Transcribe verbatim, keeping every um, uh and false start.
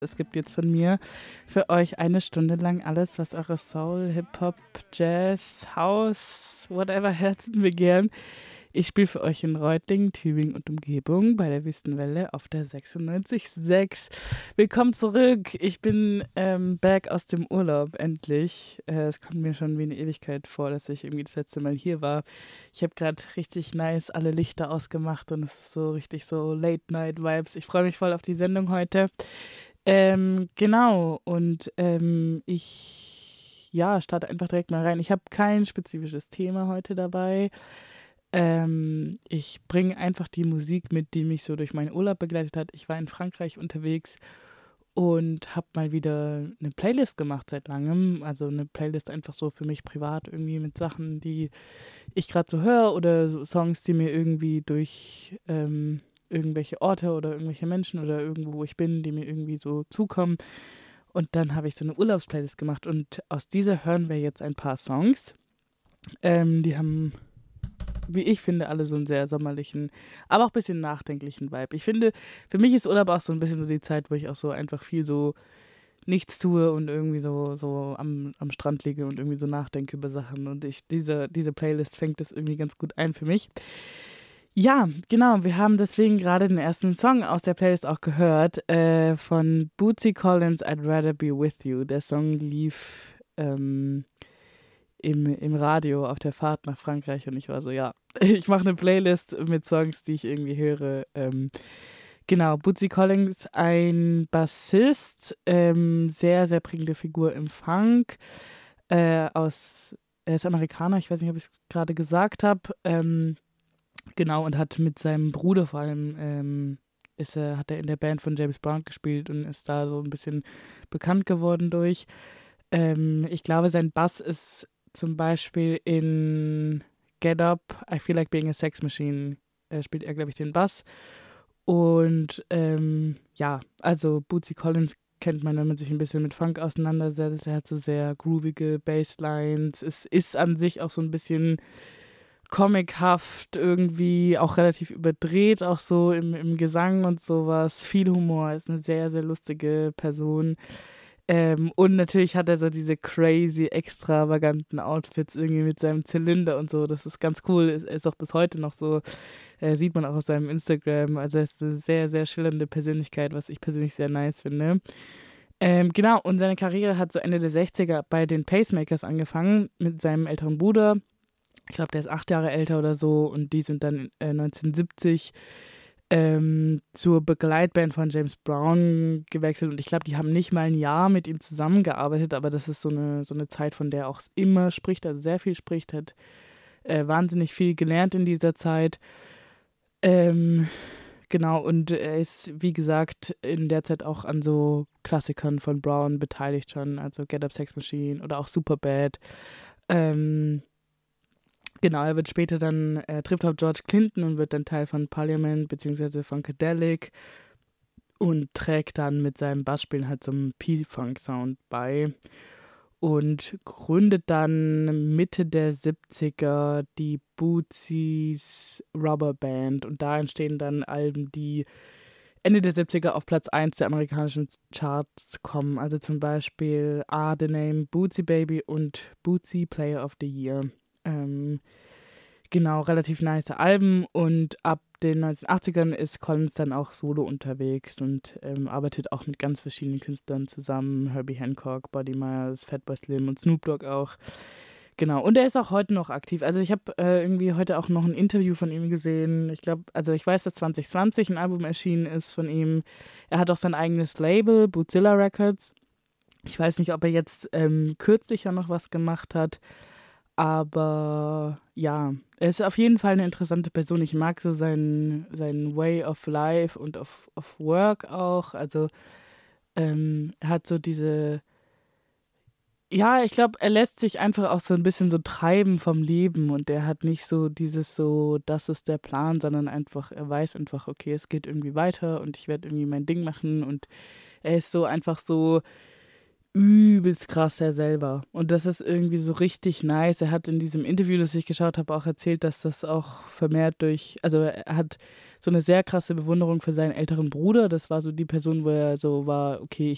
Es gibt jetzt von mir für euch eine Stunde lang alles, was eure Soul, Hip-Hop, Jazz, House, whatever Herzen begehren. Ich spiele für euch in Reutlingen, Tübingen und Umgebung bei der Wüstenwelle auf der sechsundneunzig Komma sechs. Willkommen zurück. Ich bin ähm, back aus dem Urlaub, endlich. Äh, es kommt mir schon wie eine Ewigkeit vor, dass ich irgendwie das letzte Mal hier war. Ich habe gerade richtig nice alle Lichter ausgemacht und es ist so richtig so Late-Night-Vibes. Ich freue mich voll auf die Sendung heute. Ähm, genau, und ähm, ich, ja, starte einfach direkt mal rein. Ich habe kein spezifisches Thema heute dabei. Ähm, ich bringe einfach die Musik mit, die mich so durch meinen Urlaub begleitet hat. Ich war in Frankreich unterwegs und habe mal wieder eine Playlist gemacht seit langem. Also eine Playlist einfach so für mich privat irgendwie mit Sachen, die ich gerade so höre oder so Songs, die mir irgendwie durch ähm, irgendwelche Orte oder irgendwelche Menschen oder irgendwo, wo ich bin, die mir irgendwie so zukommen. Und dann habe ich so eine Urlaubsplaylist gemacht und aus dieser hören wir jetzt ein paar Songs. Ähm, die haben, wie ich finde, alle so einen sehr sommerlichen, aber auch ein bisschen nachdenklichen Vibe. Ich finde, für mich ist Urlaub auch so ein bisschen so die Zeit, wo ich auch so einfach viel so nichts tue und irgendwie so, so am, am Strand liege und irgendwie so nachdenke über Sachen. Und ich, diese, diese Playlist fängt das irgendwie ganz gut ein für mich. Ja, genau, wir haben deswegen gerade den ersten Song aus der Playlist auch gehört, äh, von Bootsy Collins, I'd Rather Be With You. Der Song lief ähm, im, im Radio auf der Fahrt nach Frankreich und ich war so, ja, ich mache eine Playlist mit Songs, die ich irgendwie höre. Ähm, genau, Bootsy Collins, ein Bassist, ähm, sehr, sehr prägende Figur im Funk, äh, aus, er ist Amerikaner, ich weiß nicht, ob ich es gerade gesagt habe, ähm, genau, und hat mit seinem Bruder vor allem, ähm, ist er, hat er in der Band von James Brown gespielt und ist da so ein bisschen bekannt geworden durch. Ähm, ich glaube, sein Bass ist zum Beispiel in Get Up, I Feel Like Being a Sex Machine, äh, spielt er, glaube ich, den Bass. Und ähm, ja, also Bootsy Collins kennt man, wenn man sich ein bisschen mit Funk auseinandersetzt. Er hat so sehr groovige Basslines. Es ist an sich auch so ein bisschen comichaft irgendwie, auch relativ überdreht, auch so im, im Gesang und sowas. Viel Humor, ist eine sehr, sehr lustige Person. Ähm, und natürlich hat er so diese crazy, extravaganten Outfits irgendwie mit seinem Zylinder und so. Das ist ganz cool. Ist, ist auch bis heute noch so. Äh, sieht man auch auf seinem Instagram. Also er ist eine sehr, sehr schillernde Persönlichkeit, was ich persönlich sehr nice finde. Ähm, genau, und seine Karriere hat so Ende der sechziger bei den Pacemakers angefangen mit seinem älteren Bruder. Ich glaube, der ist acht Jahre älter oder so und die sind dann äh, neunzehnhundertsiebzig ähm, zur Begleitband von James Brown gewechselt und ich glaube, die haben nicht mal ein Jahr mit ihm zusammengearbeitet, aber das ist so eine, so eine Zeit, von der er auch immer spricht, also sehr viel spricht, hat äh, wahnsinnig viel gelernt in dieser Zeit. Ähm, genau, und er ist, wie gesagt, in der Zeit auch an so Klassikern von Brown beteiligt schon, also Get Up Sex Machine oder auch Superbad. Ähm, Genau, er wird später dann, er trifft auf George Clinton und wird dann Teil von Parliament bzw. Funkadelic und trägt dann mit seinem Bassspielen halt zum P-Funk-Sound bei und gründet dann Mitte der siebziger die Bootsy's Rubber Band und da entstehen dann Alben, die Ende der siebziger auf Platz eins der amerikanischen Charts kommen, also zum Beispiel Are the Name Bootsy Baby und Bootsy Player of the Year. Ähm, Genau, relativ nice Alben und ab den neunzehnhundertachtzigern ist Collins dann auch solo unterwegs und ähm, arbeitet auch mit ganz verschiedenen Künstlern zusammen. Herbie Hancock, Buddy Myers, Fatboy Slim und Snoop Dogg auch. Genau, und er ist auch heute noch aktiv. Also ich habe äh, irgendwie heute auch noch ein Interview von ihm gesehen. Ich glaube, also ich weiß, dass zwanzig zwanzig ein Album erschienen ist von ihm. Er hat auch sein eigenes Label, Bootzilla Records. Ich weiß nicht, ob er jetzt ähm, kürzlich ja noch was gemacht hat. Aber ja, er ist auf jeden Fall eine interessante Person. Ich mag so seinen, seinen Way of Life und of, of Work auch. Also ähm, er hat so diese, ja, ich glaube, er lässt sich einfach auch so ein bisschen so treiben vom Leben und er hat nicht so dieses so, das ist der Plan, sondern einfach, er weiß einfach, okay, es geht irgendwie weiter und ich werde irgendwie mein Ding machen und er ist so einfach so übelst krass er selber. Und das ist irgendwie so richtig nice. Er hat in diesem Interview, das ich geschaut habe, auch erzählt, dass das auch vermehrt durch, also er hat so eine sehr krasse Bewunderung für seinen älteren Bruder. Das war so die Person, wo er so war, okay,